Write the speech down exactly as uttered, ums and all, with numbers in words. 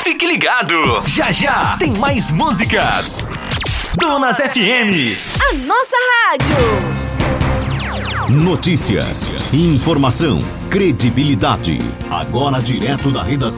Fique ligado, já já tem mais músicas. Donas F M, a nossa rádio. Notícia, informação, credibilidade. Agora direto da redação.